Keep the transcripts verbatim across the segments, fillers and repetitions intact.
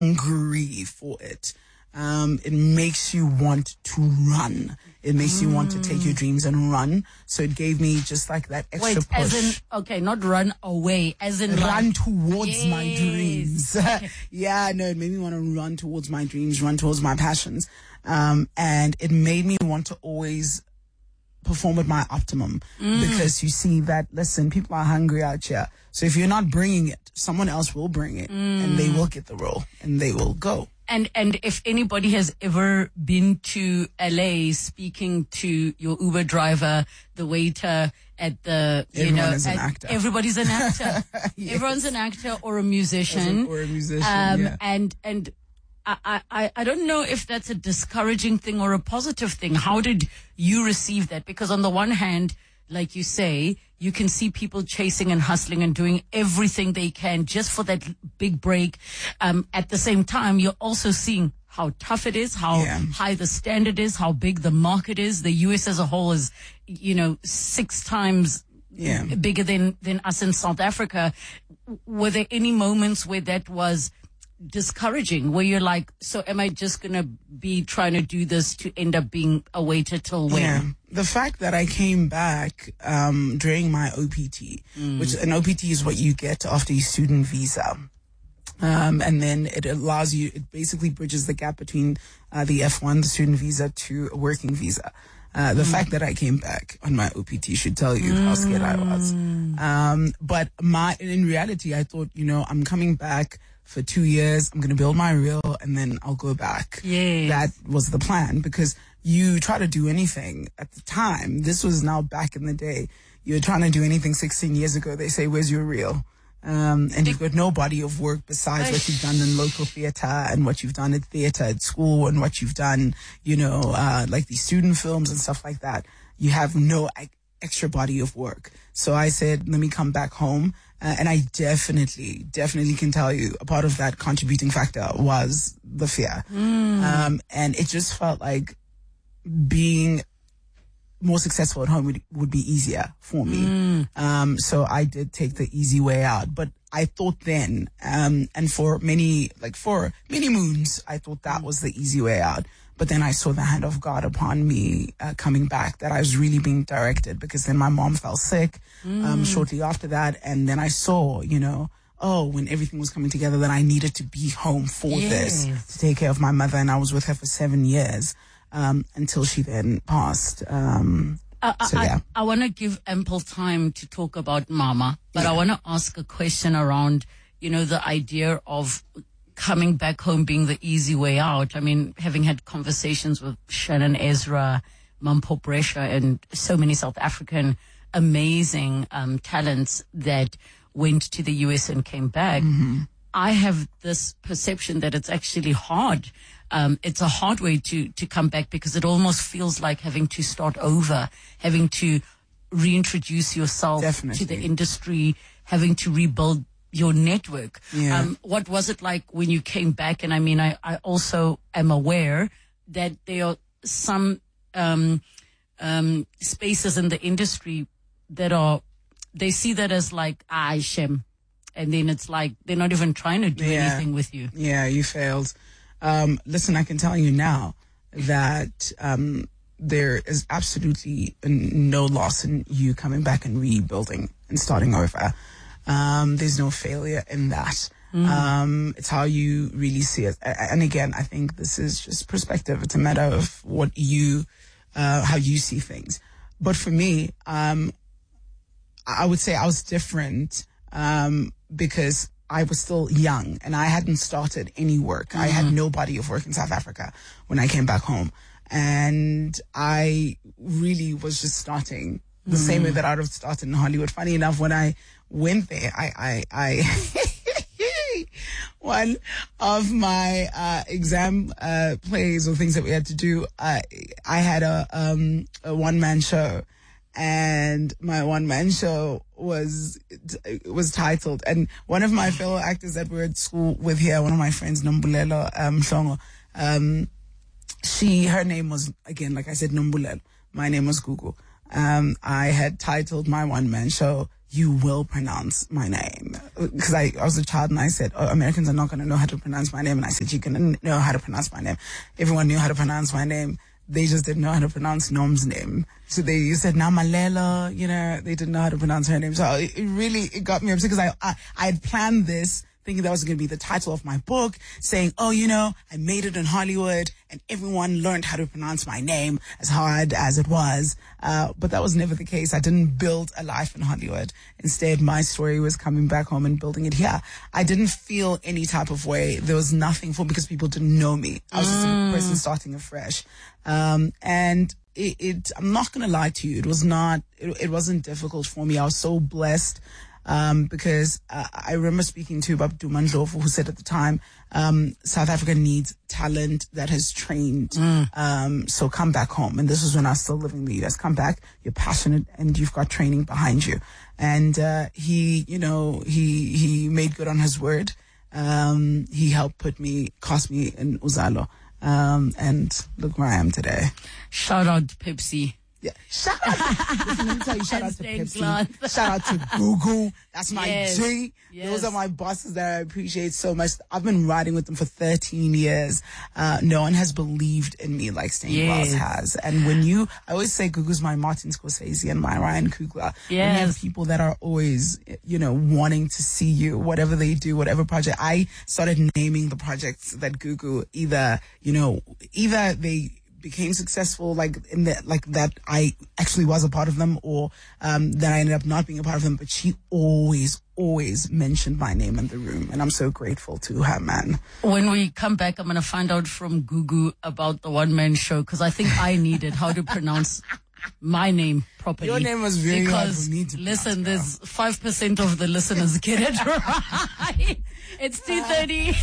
hungry for it. Um, it makes you want to run. It makes mm. you want to take your dreams and run. So it gave me just like that extra Wait, push. as in, okay, not run away, as in run run towards yes. my dreams. Yeah, no, it made me want to run towards my dreams, run towards my passions. Um, and it made me want to always perform at my optimum mm. because you see that, listen, people are hungry out here. So if you're not bringing it, someone else will bring it mm. and they will get the role and they will go. And and if anybody has ever been to L A speaking to your Uber driver, the waiter at the, you Everyone know, is an at, actor. everybody's an actor. Yes. Everyone's an actor or a musician. Or a musician, um, yeah. And, and I, I, I don't know if that's a discouraging thing or a positive thing. How did you receive that? Because on the one hand, like you say, you can see people chasing and hustling and doing everything they can just for that big break. Um, at the same time, you're also seeing how tough it is, how yeah. high the standard is, how big the market is. The U S as a whole is, you know, six times yeah. bigger than, than us in South Africa. Were there any moments where that was discouraging, where you're like, so am I just going to be trying to do this to end up being a waiter till when? Yeah. The fact that I came back um, during my O P T, mm. which an O P T is what you get after your student visa. Um, and then it allows you, it basically bridges the gap between uh, the F one, the student visa, to a working visa. Uh, the mm. fact that I came back on my O P T should tell you mm. how scared I was. Um, but my, in reality, I thought, you know, I'm coming back for two years. I'm going to build my reel and then I'll go back. Yes. That was the plan, because you try to do anything at the time. This was now back in the day. You're trying to do anything sixteen years ago. They say, where's your reel? Um, and you've got no body of work besides what you've done in local theater and what you've done at theater at school and what you've done, you know, uh, like these student films and stuff like that. You have no extra body of work. So I said, let me come back home. Uh, and I definitely, definitely can tell you a part of that contributing factor was the fear. Mm. Um, and it just felt like being more successful at home would, would be easier for me. Mm. Um, so I did take the easy way out. But I thought then, um, and for many, like for many moons, I thought that was the easy way out. But then I saw the hand of God upon me uh, coming back, that I was really being directed, because then my mom fell sick mm. um, shortly after that. And then I saw, you know, oh, when everything was coming together, that I needed to be home for yes. this, to take care of my mother. And I was with her for seven years um, until she then passed. Um, I, so, yeah. I, I want to give ample time to talk about Mama, but yeah. I want to ask a question around, you know, the idea of coming back home being the easy way out. I mean, having had conversations with Shannon Ezra, Mampo Brescia, and so many South African amazing um, talents that went to the U S and came back, mm-hmm. I have this perception that it's actually hard. Um, it's a hard way to, to come back, because it almost feels like having to start over, having to reintroduce yourself Definitely. to the industry, having to rebuild your network. Yeah. Um, what was it like when you came back? And I mean, I, I also am aware that there are some, um, um, spaces in the industry that are, they see that as like, ah, shem. And then it's like, they're not even trying to do yeah. anything with you. Yeah, you failed. Um, listen, I can tell you now that, um, there is absolutely no loss in you coming back and rebuilding and starting over. Um, there's no failure in that. Mm. Um, it's how you really see it. And again, I think this is just perspective. It's a matter of what you, uh, how you see things. But for me, um, I would say I was different, um, because I was still young and I hadn't started any work. Mm. I had no body of work in South Africa when I came back home. And I really was just starting the mm. same way that I would have started in Hollywood. Funny enough, when I went there, I, I, I, one of my, uh, exam, uh, plays or things that we had to do, uh, I had a, um, a one-man show. And my one-man show was, was titled, and one of my fellow actors that we were at school with here, one of my friends, Nombulelo, um, Shongo, um, she, her name was, again, like I said, Nombulelo. My name was Gugu. Um, I had titled my one-man show you will pronounce my name. Because I, I was a child and I said, oh, Americans are not going to know how to pronounce my name. And I said, you're going to know how to pronounce my name. Everyone knew how to pronounce my name. They just didn't know how to pronounce Norm's name. So they said Namalela, you know, they didn't know how to pronounce her name. So it, it really, it got me upset because I, I, I had planned this thinking that was going to be the title of my book, saying, oh, you know, I made it in Hollywood and everyone learned how to pronounce my name, as hard as it was. Uh, but that was never the case. I didn't build a life in Hollywood. Instead, my story was coming back home and building it here. I didn't feel any type of way. There was nothing for, because people didn't know me. I was just a person starting afresh. Um, and it, it, I'm not going to lie to you. It was not, it, it wasn't difficult for me. I was so blessed. Um, because uh, I remember speaking to Babdu Mandlovu, who said at the time, um, South Africa needs talent that has trained. Mm. Um, so come back home. And this was when I was still living in the U S. Come back, you're passionate, and you've got training behind you. And uh, he, you know, he he made good on his word. Um, he helped put me, cast me in Uzalo. Um, and look where I am today. Shout out Pepsi. Yeah. Shout out to, listen, let me tell you, shout out to Pepsi. Shout out to Google. That's my yes. G. Yes. Those are my bosses that I appreciate so much. I've been riding with them for thirteen years. Uh, no one has believed in me like Staying yes. Glass has. And when you, I always say Google's my Martin Scorsese and my Ryan Coogler. Yes. When you have people that are always, you know, wanting to see you, whatever they do, whatever project. I started naming the projects that Google either, you know, either they became successful, like in that, like that I actually was a part of them, or um that I ended up not being a part of them. But she always, always mentioned my name in the room, and I'm so grateful to her, man. When we come back, I'm gonna find out from Gugu about the one man show, because I think I needed how to pronounce my name properly. Your name was very because, hard for me to listen, pronounce, there's five percent of the listeners get it right. It's two thirty.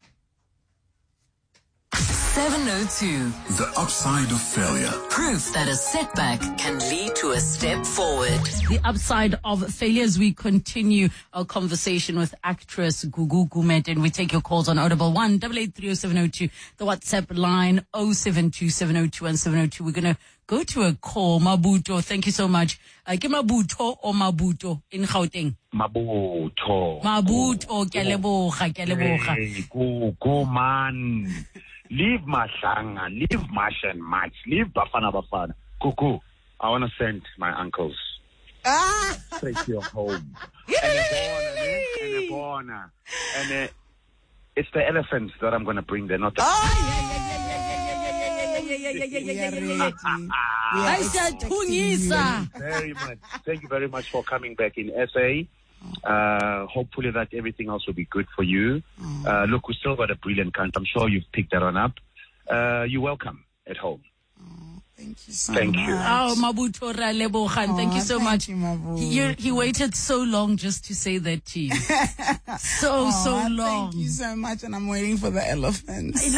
seven oh two. The upside of failure. Proof that a setback can lead to a step forward. The upside of failure, as we continue our conversation with actress Gugu Gumede, and we take your calls on Audible one eight eight three oh seven oh two, the WhatsApp line oh seven two seven oh two one seven oh two. We're going to go to a call. Mabuto, thank you so much. Uh, ke Mabuto or Mabuto in Gauteng? Mabuto. Mabuto, ke a leboga, ke a leboga. Hey, go, go, man. Leave Mashanga, leave Mash and Match, leave Bafana Bafana. Kuku, I want to send my uncles Ah! straight to your home. And a borna, and a, it's the elephants that I'm going to bring there, not the... Oh, yeah, yeah, yeah, yeah, yeah, yeah, yeah, yeah, yeah, yeah, yeah. I said, Tungisa. Very much. Thank you very much for coming back in S A. Uh, hopefully that everything else will be good for you. Uh, look, we still got a brilliant country. I'm sure you've picked that one up. Uh, you're welcome at home. Thank you so Thank much. you. Oh, Mabuto ra lebogang. Thank you so thank much. you, Mabu. He, he waited so long just to say that to you. So, Oh, so long. Thank you so much, and I'm waiting for the elephants.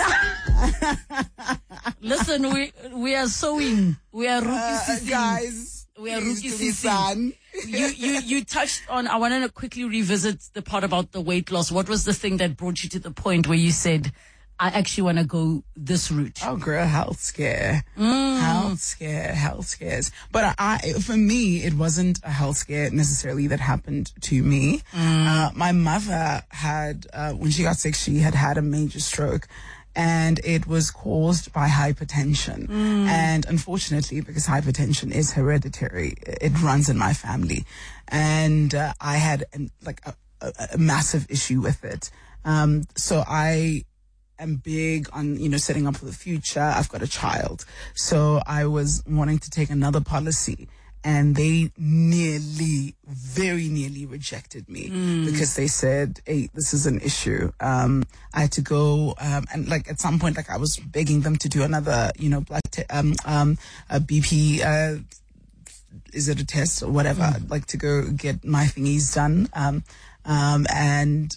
Listen, we we are sewing. We are Uh, rookie guys, We are please rookie to be sissing. son. you, you, you touched on, I wanted to quickly revisit the part about the weight loss. What was the thing that brought you to the point where you said, I actually want to go this route? Oh, girl, health scare. Mm. Health scare, health scares. But I, for me, it wasn't a health scare necessarily that happened to me. Mm. Uh, my mother had, uh, when she got sick, she had had a major stroke. And it was caused by hypertension. Mm. And unfortunately, because hypertension is hereditary, it runs in my family. And uh, I had an, like a, a, a massive issue with it. Um, so I am big on, you know, setting up for the future. I've got a child. So I was wanting to take another policy. And they nearly, very nearly rejected me mm. because they said, hey, this is an issue. Um, I had to go, um, and like at some point, like I was begging them to do another, you know, blood, te- um, um, a B P, uh, is it a test or whatever, mm. like to go get my thingies done. Um, um, and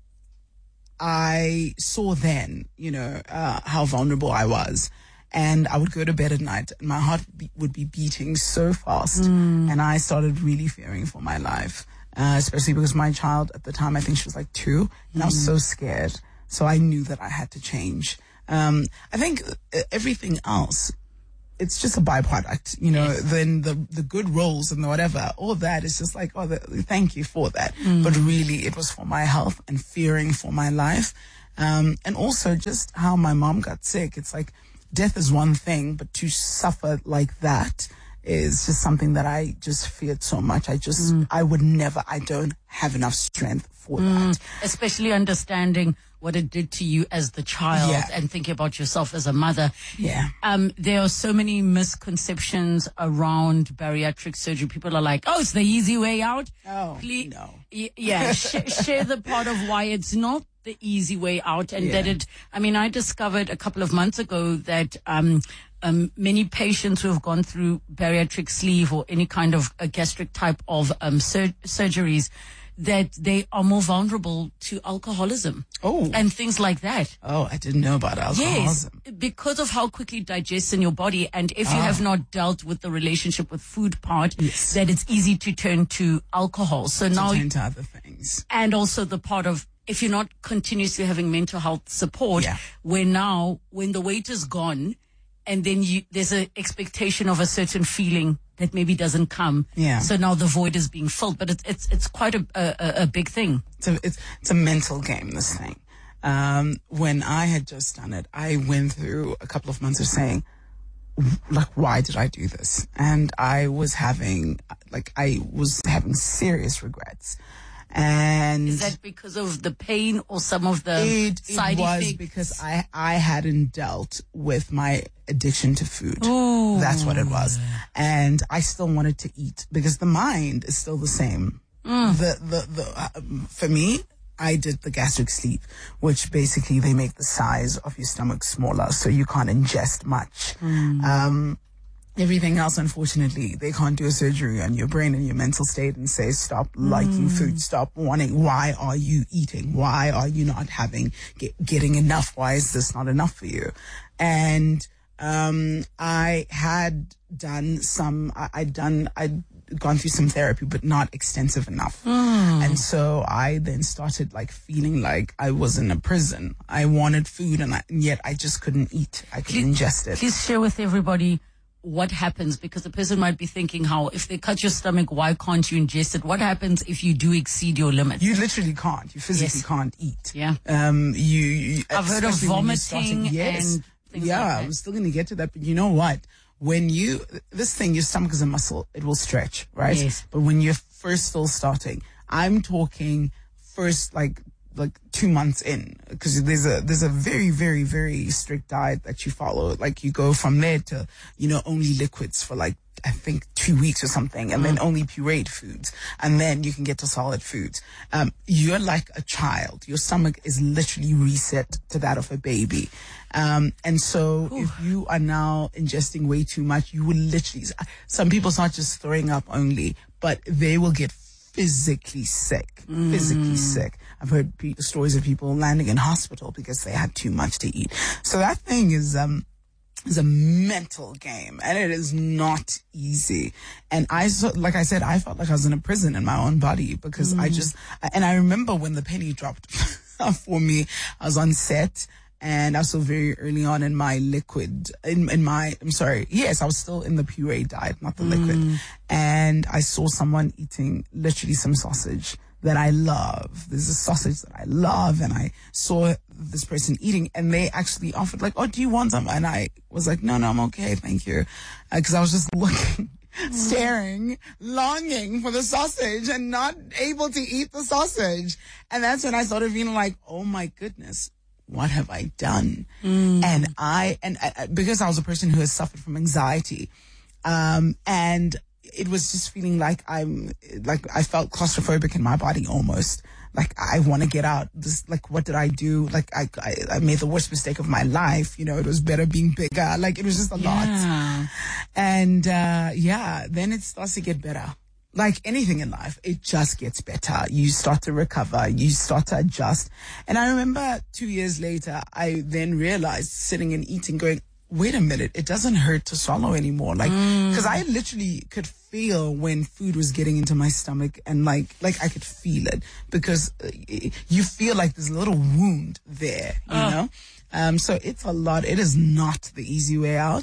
I saw then, you know, uh, how vulnerable I was. And I would go to bed at night and my heart be- would be beating so fast. Mm. And I started really fearing for my life, uh, especially because my child at the time, I think she was like two, and mm. I was so scared. So I knew that I had to change. Um, I think everything else it's just a byproduct, you know, then the, the good roles and the whatever, all that is just like, oh, the, thank you for that. Mm. But really it was for my health and fearing for my life. Um, and also just how my mom got sick. It's like death is one thing, but to suffer like that is just something that I just feared so much. I just, mm. I would never, I don't have enough strength for mm. that. Especially understanding what it did to you as the child yeah. and thinking about yourself as a mother. Yeah. Um, there are so many misconceptions around bariatric surgery. People are like, oh, it's the easy way out. Oh, Please, no. Y- yeah, sh- share the part of why it's not the easy way out and yeah. that it, I mean, I discovered a couple of months ago that, um, um, many patients who have gone through bariatric sleeve or any kind of a gastric type of, um, sur- surgeries, that they are more vulnerable to alcoholism. Oh. And things like that. Oh, I didn't know about alcoholism. Yes, because of how quickly it digests in your body. And if you oh. have not dealt with the relationship with food part, yes. that it's easy to turn to alcohol. So to now. turn to other things. And also the part of, if you're not continuously having mental health support, yeah. where now, when the weight is gone, and then you, there's an expectation of a certain feeling that maybe doesn't come. Yeah. So now the void is being filled, but it's it's it's quite a a, a big thing. It's a, it's it's a mental game. This thing. Um, when I had just done it, I went through a couple of months of saying, like, why did I do this? And I was having, like, I was having serious regrets. And is that because of the pain or some of the it, side it was effects? Because I, I hadn't dealt with my addiction to food. Ooh. That's what it was. And I still wanted to eat because the mind is still the same. Mm. The, the, the, uh, for me, I did the gastric sleeve, which basically they make the size of your stomach smaller so you can't ingest much. Mm. Um, Everything else, unfortunately, they can't do a surgery on your brain and your mental state and say, stop liking mm. food, stop wanting. Why are you eating? Why are you not having, get, getting enough? Why is this not enough for you? And, um, I had done some, I, I'd done, I'd gone through some therapy, but not extensive enough. Mm. And so I then started like feeling like I was in a prison. I wanted food and, I, and yet I just couldn't eat. I couldn't please, ingest it. Please share with everybody what happens, because the person might be thinking, how, if they cut your stomach, why can't you ingest it? What happens if you do exceed your limits? You literally can't. You physically yes. can't eat. Yeah. Um, you, you I've heard of vomiting yes. and things yeah, like that. I'm still going to get to that. But you know what? When you, this thing, your stomach is a muscle. It will stretch, right? Yes. But when you're first still starting, I'm talking first like, like two months in, because there's a, there's a very, very, very strict diet that you follow. Like you go from there to, you know, only liquids for like, I think two weeks or something, and mm. then only pureed foods. And then you can get to solid foods. Um, you're like a child. Your stomach is literally reset to that of a baby. Um, and so Ooh. if you are now ingesting way too much, you will literally, some people start just throwing up only, but they will get physically sick, mm. physically sick. I've heard pe- stories of people landing in hospital because they had too much to eat. So that thing is, um, is a mental game, and it is not easy. And I, so, like I said, I felt like I was in a prison in my own body because mm. I just, and I remember when the penny dropped for me, I was on set. And I was still very early on in my liquid, in, in my, I'm sorry, yes, I was still in the puree diet, not the mm. liquid. And I saw someone eating literally some sausage that I love. There's a sausage that I love, and I saw this person eating, and they actually offered like, oh, do you want some? And I was like, no, no, I'm okay, thank you. Uh, cause I was just looking, staring, longing for the sausage and not able to eat the sausage. And that's when I started feeling like, oh my goodness, what have I done? Mm. And I, and uh, because I was a person who has suffered from anxiety, um, and it was just feeling like I'm, like I felt claustrophobic in my body almost. Like I want to get out. This, like, what did I do? Like I, I, I made the worst mistake of my life. You know, it was better being bigger. Like it was just a yeah. lot. And, uh, yeah, then it starts to get better. Like anything in life, it just gets better. You start to recover. You start to adjust. And I remember two years later, I then realized sitting and eating going, wait a minute, it doesn't hurt to swallow anymore. Like, mm. cause I literally could feel when food was getting into my stomach, and like, like I could feel it because uh, you feel like there's a little wound there, you uh. know? Um, so it's a lot. It is not the easy way out.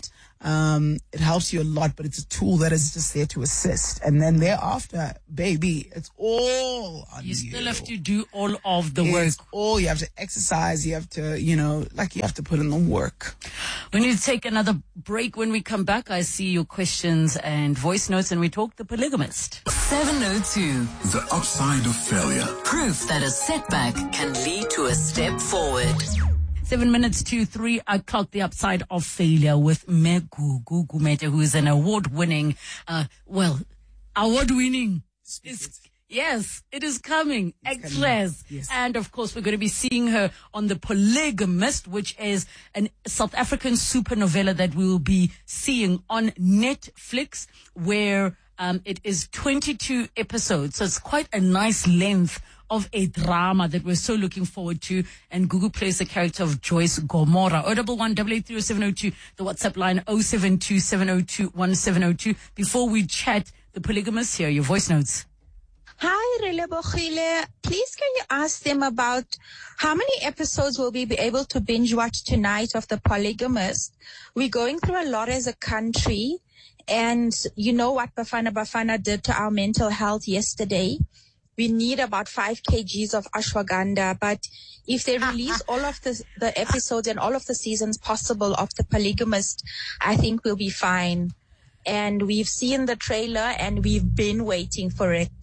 Um, it helps you a lot, but it's a tool that is just there to assist. And then thereafter, baby, it's all on you. You still have to do all of the It's work. all, you have to exercise, you have to, you know, like you have to put in the work. We need to take another break. When we come back, I see your questions and voice notes, and we talk The Polygamist. seven oh two. The upside of failure. Proof that a setback can lead to a step forward. Seven minutes to three o'clock, The Upside of Failure with Megu Gugumete, who is an award-winning, uh, well, award-winning. It's, yes, it is coming. Actress. Yes. And of course, we're going to be seeing her on The Polygamist, which is a South African super novella that we will be seeing on Netflix, where um, it is twenty-two episodes. So it's quite a nice length of a drama that we're so looking forward to. And Gugu plays the character of Joyce Gomora. oh one one, eight eight three oh seven oh two, the WhatsApp line oh seven two, seven oh two, one seven oh two. Before we chat The Polygamist, here are your voice notes. Hi, Relebochile. Please can you ask them about how many episodes will we be able to binge watch tonight of The Polygamist? We're going through a lot as a country, and you know what Bafana Bafana did to our mental health yesterday. We need about five kilograms of ashwagandha, but if they release all of the, the episodes and all of the seasons possible of The Polygamist, I think we'll be fine. And we've seen the trailer and we've been waiting for it.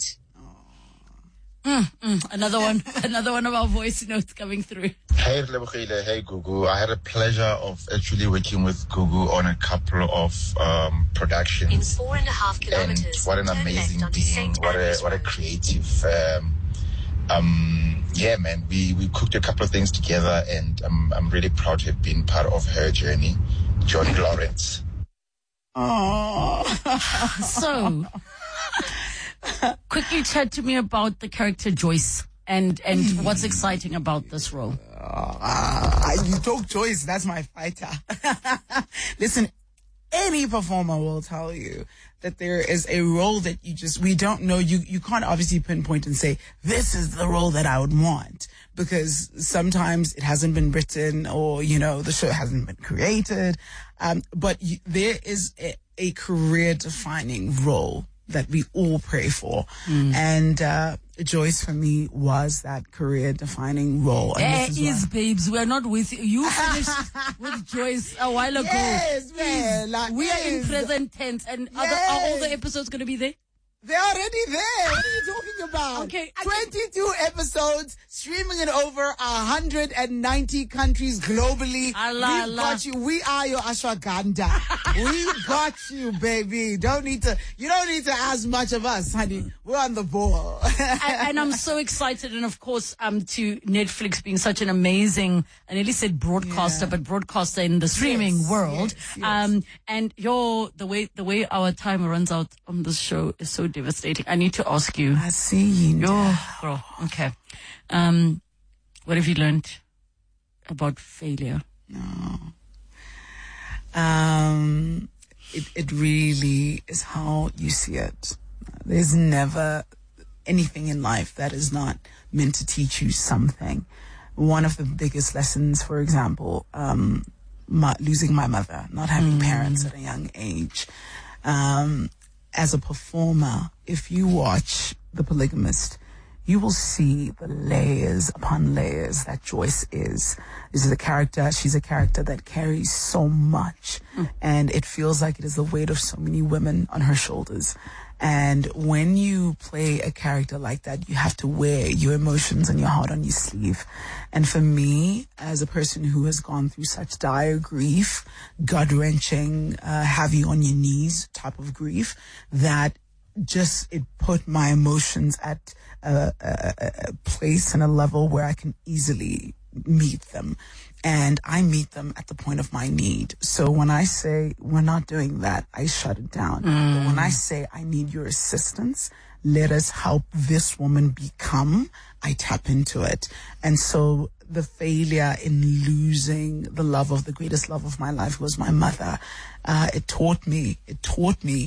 Mm, mm, another one, another one of our voice notes coming through. Hey, Relebochile. Hey, Gugu. I had a pleasure of actually working with Gugu on a couple of um, productions. In four and a half kilometers. And what an turn amazing left onto being. Saint What a Andrews what a Road. creative. Um, um, yeah, man. We we cooked a couple of things together, and I'm I'm really proud to have been part of her journey. Johnny Lawrence. Oh. So, quickly chat to me about the character Joyce and, and what's exciting about this role. Ah, you talk Joyce, that's my fighter. Listen, any performer will tell you that there is a role that you just, we don't know. You, you can't obviously pinpoint and say, this is the role that I would want, because sometimes it hasn't been written, or, you know, the show hasn't been created. Um, but you, there is a, a career defining role that we all pray for. Mm. And, uh, Joyce for me was that career defining role. And There this is, is why- babes. We're not with you. You finished with Joyce a while ago. Yes, man. Like, We are in yes. present tense. And are, the, are all the Yes. episodes going to be there? They're already there. What are you talking about? Okay, I twenty-two episodes streaming in over one hundred ninety countries globally. Allah, We've Allah. got you. We are your ashwagandha. We got you, baby. Don't need to, you don't need to ask much of us, honey. We're on the ball. and, and I'm so excited, and of course, um, to Netflix being such an amazing, I nearly said broadcaster, Yeah. but broadcaster in the streaming Yes, world. yes, yes. Um, and your the way the way our time runs out on this show is so devastating. I need to ask you. I see you. Yo, girl. Okay. Um, what have you learned about failure? Um, it, it really is how you see it. There's never anything in life that is not meant to teach you something. One of the biggest lessons, for example, um, my, losing my mother, not having Mm. parents at a young age. Um, as a performer, if you watch The Polygamist, you will see the layers upon layers that Joyce is. This is a character, she's a character that carries so much, and it feels like it is the weight of so many women on her shoulders. And when you play a character like that, you have to wear your emotions and your heart on your sleeve. And for me, as a person who has gone through such dire grief, gut-wrenching, uh, have you on your knees type of grief, that just it put my emotions at a, a, a place and a level where I can easily meet them. And I meet them at the point of my need. So when I say we're not doing that, I shut it down. But when I say I need your assistance, let us help this woman become, I tap into it. And so the failure in losing the love of the greatest love of my life was my mother. Uh, it taught me, it taught me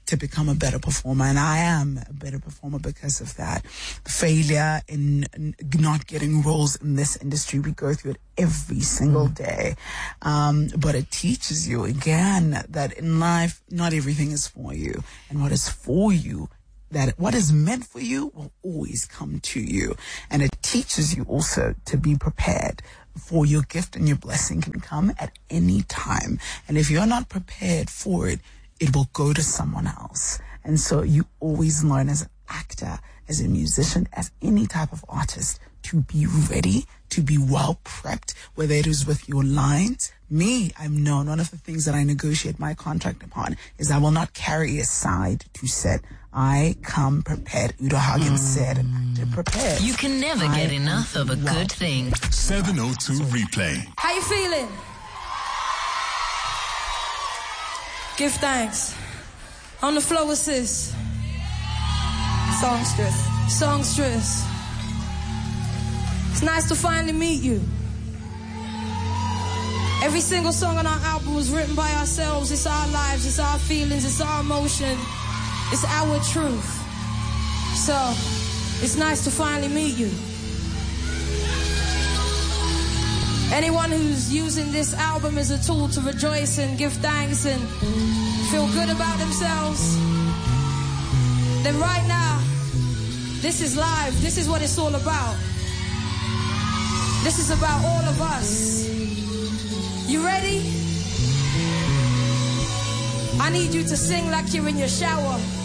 to become a better performer. And I am a better performer because of that. Failure in, in not getting roles in this industry, we go through it every single day. Um, but it teaches you again that in life, not everything is for you. And what is for you, that what is meant for you will always come to you. And it teaches you also to be prepared, for your gift and your blessing can come at any time. And if you're not prepared for it, it will go to someone else. And so you always learn as an actor, as a musician, as any type of artist, to be ready, to be well prepped, whether it is with your lines. Me, I'm known, one of the things that I negotiate my contract upon is I will not carry a side to set. I come prepared. Udo Hagen said, acted prepared. You can never I get enough of a well. good thing. seven oh two Replay. How you feeling? Give thanks. On the floor with sis. Songstress. Songstress. It's nice to finally meet you. Every single song on our album was written by ourselves. It's our lives, it's our feelings, it's our emotion. It's our truth. So, it's nice to finally meet you. Anyone who's using this album as a tool to rejoice and give thanks and feel good about themselves, then right now, this is live. This is what it's all about. This is about all of us. You ready? I need you to sing like you're in your shower.